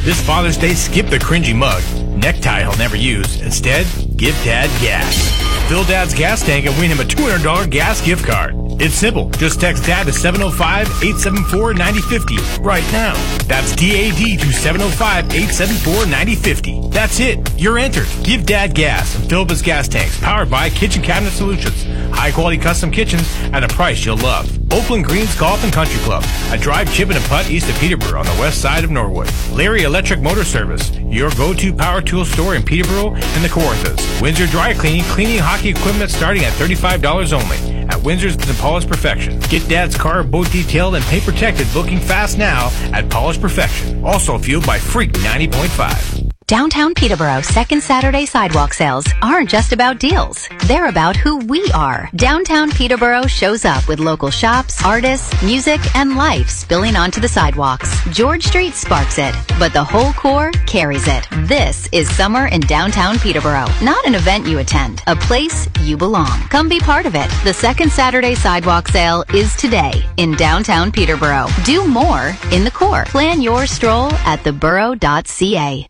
This Father's Day, skip the cringy mug, necktie he'll never use. Instead, give Dad gas. Fill Dad's gas tank and win him a $200 gas gift card. It's simple. Just text Dad to 705-874-9050 right now. That's DAD to 705-874-9050. That's it. You're entered. Give Dad gas and fill up his gas tanks. Powered by Kitchen Cabinet Solutions. High-quality custom kitchens at a price you'll love. Oakland Greens Golf and Country Club. A drive, chip, and a putt east of Peterborough on the west side of Norwood. Larry Electric Motor Service. Your go-to power tool store in Peterborough and the Kawarthas. Windsor Dry Cleaning. Cleaning hockey equipment starting at $35 only. At Windsor's and Polished Perfection. Get Dad's car or boat detailed and paint protected, booking fast now at Polished Perfection. Also fueled by Freak 90.5. Downtown Peterborough Second Saturday sidewalk sales aren't just about deals. They're about who we are. Downtown Peterborough shows up with local shops, artists, music, and life spilling onto the sidewalks. George Street sparks it, but the whole core carries it. This is summer in downtown Peterborough. Not an event you attend, a place you belong. Come be part of it. The Second Saturday sidewalk sale is today in downtown Peterborough. Do more in the core. Plan your stroll at theborough.ca.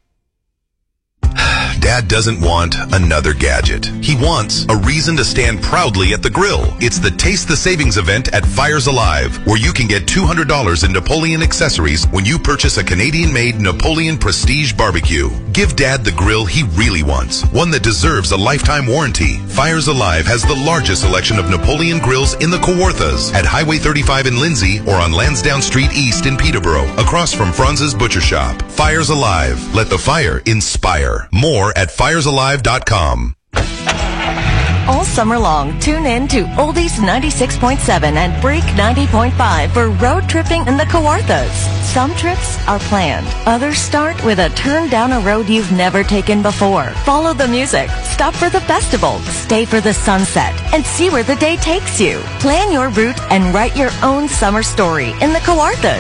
Dad doesn't want another gadget. He wants a reason to stand proudly at the grill. It's the Taste the Savings event at Fires Alive, where you can get $200 in Napoleon accessories when you purchase a Canadian-made Napoleon Prestige barbecue. Give Dad the grill he really wants, one that deserves a lifetime warranty. Fires Alive has the largest selection of Napoleon grills in the Kawarthas at Highway 35 in Lindsay or on Lansdowne Street East in Peterborough, across from Franz's Butcher Shop. Fires Alive. Let the fire inspire. More at firesalive.com. All summer long, tune in to Oldies 96.7 and Freak 90.5 for road tripping in the Kawarthas. Some trips are planned. Others start with a turn down a road you've never taken before. Follow the music, stop for the festival, stay for the sunset, and see where the day takes you. Plan your route and write your own summer story in the Kawarthas.